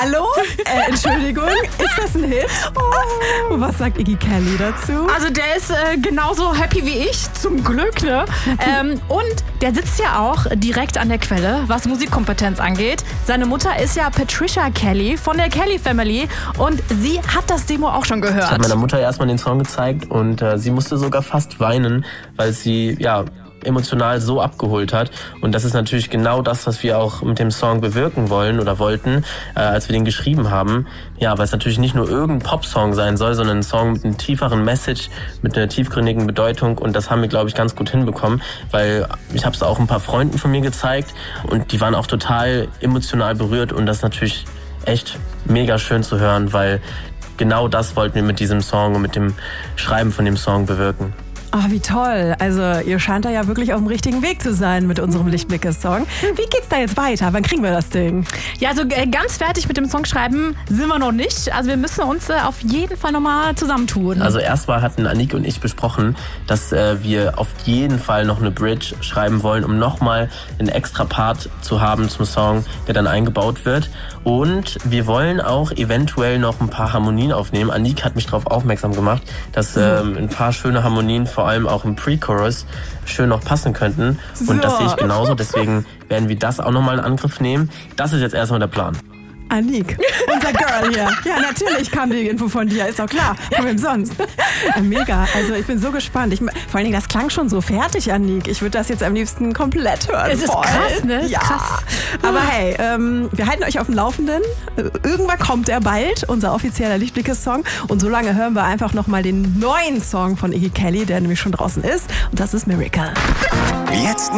Hallo? Entschuldigung, ist das ein Hit? Und was sagt Iggy Kelly dazu? Also der ist genauso happy wie ich, zum Glück, ne? Und der sitzt ja auch direkt an der Quelle, was Musikkompetenz angeht. Seine Mutter ist ja Patricia Kelly von der Kelly Family und sie hat das Demo auch schon gehört. Ich habe meiner Mutter erstmal den Song gezeigt und sie musste sogar fast weinen, weil sie emotional so abgeholt hat. Und das ist natürlich genau das, was wir auch mit dem Song bewirken wollen oder wollten, als wir den geschrieben haben. Ja, weil es natürlich nicht nur irgendein Popsong sein soll, sondern ein Song mit einem tieferen Message, mit einer tiefgründigen Bedeutung. Und das haben wir, glaube ich, ganz gut hinbekommen, weil ich habe es auch ein paar Freunden von mir gezeigt und die waren auch total emotional berührt. Und das ist natürlich echt mega schön zu hören, weil genau das wollten wir mit diesem Song und mit dem Schreiben von dem Song bewirken. Oh, wie toll. Also ihr scheint da ja wirklich auf dem richtigen Weg zu sein mit unserem Lichtblicke-Song. Wie geht's da jetzt weiter? Wann kriegen wir das Ding? Ja, also ganz fertig mit dem Songschreiben sind wir noch nicht. Also wir müssen uns auf jeden Fall nochmal zusammentun. Also erstmal hatten Anik und ich besprochen, dass wir auf jeden Fall noch eine Bridge schreiben wollen, um nochmal einen extra Part zu haben zum Song, der dann eingebaut wird. Und wir wollen auch eventuell noch ein paar Harmonien aufnehmen. Anik hat mich darauf aufmerksam gemacht, dass ein paar schöne Harmonien vor allem auch im Pre-Chorus schön noch passen könnten. Und das sehe ich genauso. Deswegen werden wir das auch nochmal in Angriff nehmen. Das ist jetzt erstmal der Plan. Anik, unser Girl hier. Ja, natürlich kam die Info von dir, ist doch klar. Von wem sonst? Mega, also ich bin so gespannt. Vor allen Dingen, das klang schon so fertig, Anik. Ich würde das jetzt am liebsten komplett hören. Es ist krass, ne? Ja. Krass. Aber hey, wir halten euch auf dem Laufenden. Irgendwann kommt er bald, unser offizieller Lichtblicke-Song. Und so lange hören wir einfach nochmal den neuen Song von Iggy Kelly, der nämlich schon draußen ist. Und das ist Miracle. Jetzt